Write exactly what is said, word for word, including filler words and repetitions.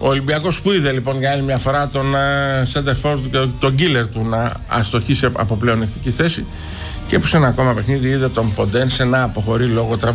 Ο Ολυμπιακός που είδε λοιπόν για άλλη μια φορά τον center forward και τον killer του να αστοχήσει από πλεονεκτική θέση, και που σε ένα ακόμα παιχνίδι είδε τον Ποντένσε να αποχωρεί λόγω τραυματισμού.